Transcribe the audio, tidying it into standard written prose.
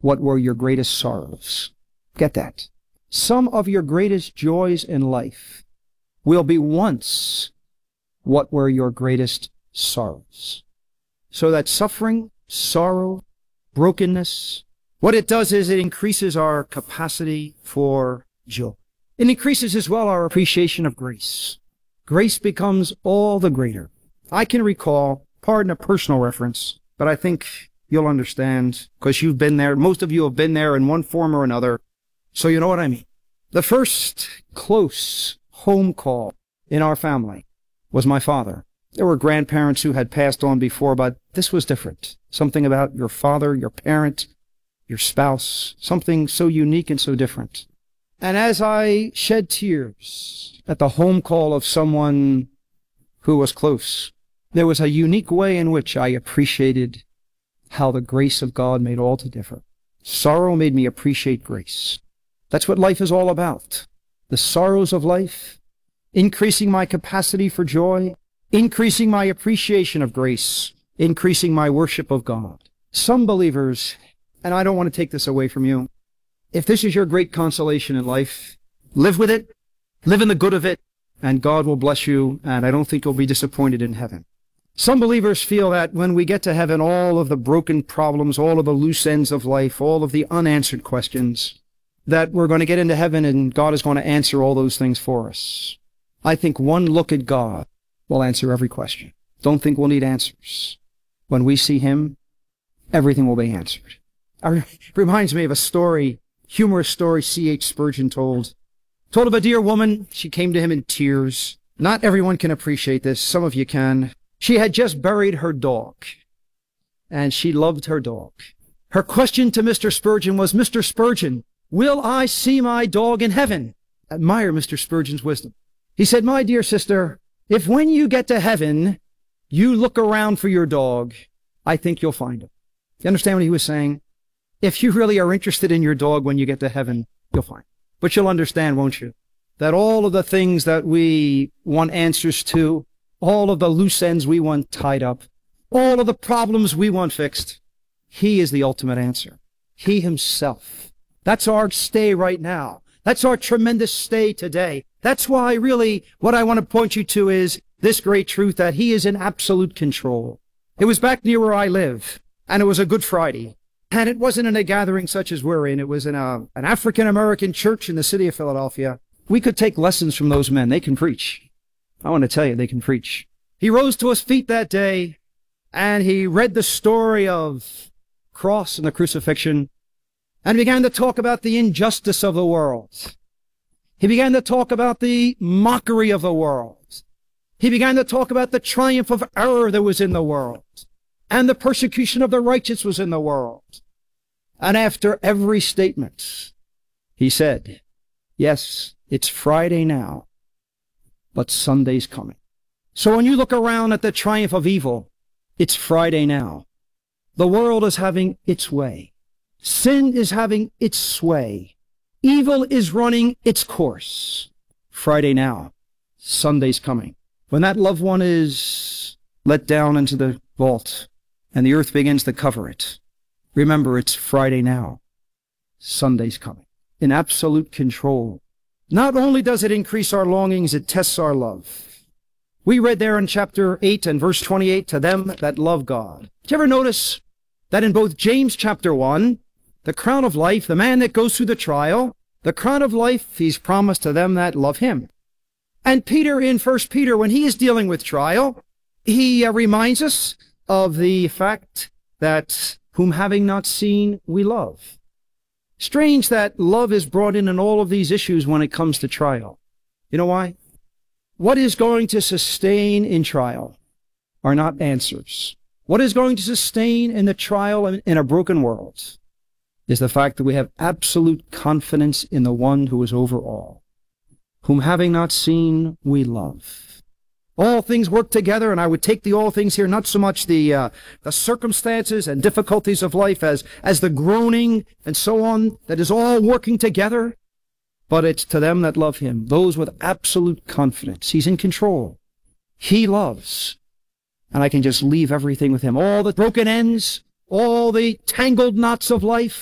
what were your greatest sorrows. Get that. Some of your greatest joys in life will be once what were your greatest sorrows. So that suffering, sorrow, brokenness, what it does is it increases our capacity for joy. It increases as well our appreciation of grace. Grace becomes all the greater. I can recall, pardon a personal reference, but I think you'll understand because you've been there. Most of you have been there in one form or another, so you know what I mean. The first close home call in our family was my father. There were grandparents who had passed on before, but this was different. Something about your father, your parent, your spouse, something so unique and so different. And as I shed tears at the home call of someone who was close, there was a unique way in which I appreciated how the grace of God made all to differ. Sorrow made me appreciate grace. That's what life is all about. The sorrows of life, increasing my capacity for joy, increasing my appreciation of grace, increasing my worship of God. Some believers, and I don't want to take this away from you, if this is your great consolation in life, live with it, live in the good of it, and God will bless you, and I don't think you'll be disappointed in heaven. Some believers feel that when we get to heaven, all of the broken problems, all of the loose ends of life, all of the unanswered questions, that we're going to get into heaven and God is going to answer all those things for us. I think one look at God will answer every question. Don't think we'll need answers. When we see Him, everything will be answered. It reminds me of a story, humorous story C.H. Spurgeon told of a dear woman. She came to him in tears. Not everyone can appreciate this. Some of you can. She had just buried her dog, and she loved her dog. Her question to Mr. Spurgeon was, Mr. Spurgeon, will I see my dog in heaven? Admire Mr. Spurgeon's wisdom. He said, my dear sister, if when you get to heaven, you look around for your dog, I think you'll find him. You understand what he was saying? If you really are interested in your dog when you get to heaven, you'll find him. But you'll understand, won't you, that all of the things that we want answers to, all of the loose ends we want tied up, all of the problems we want fixed, He is the ultimate answer. He Himself. That's our stay right now. That's our tremendous stay today. That's why really what I want to point you to is this great truth that He is in absolute control. It was back near where I live, and it was a Good Friday. And it wasn't in a gathering such as we're in. It was in an African-American church in the city of Philadelphia. We could take lessons from those men. They can preach. I want to tell you, they can preach. He rose to his feet that day, and he read the story of cross and the crucifixion, and began to talk about the injustice of the world. He began to talk about the mockery of the world. He began to talk about the triumph of error that was in the world, and the persecution of the righteous was in the world. And after every statement, he said, yes, it's Friday now, but Sunday's coming. So when you look around at the triumph of evil, it's Friday now. The world is having its way. Sin is having its sway. Evil is running its course. Friday now, Sunday's coming. When that loved one is let down into the vault and the earth begins to cover it, remember it's Friday now. Sunday's coming. In absolute control. Not only does it increase our longings, it tests our love. We read there in chapter 8 and verse 28, to them that love God. Did you ever notice that in both James chapter 1, the crown of life, the man that goes through the trial, the crown of life he's promised to them that love him. And Peter in 1 Peter, when he is dealing with trial, he reminds us of the fact that whom having not seen, we love. Strange that love is brought in all of these issues when it comes to trial. You know why? What is going to sustain in trial are not answers. What is going to sustain in the trial in a broken world is the fact that we have absolute confidence in the one who is over all, whom having not seen, we love. All things work together, and I would take the all things here, not so much the circumstances and difficulties of life as the groaning and so on, that is all working together, but it's to them that love him, those with absolute confidence. He's in control. He loves. And I can just leave everything with him. All the broken ends, all the tangled knots of life,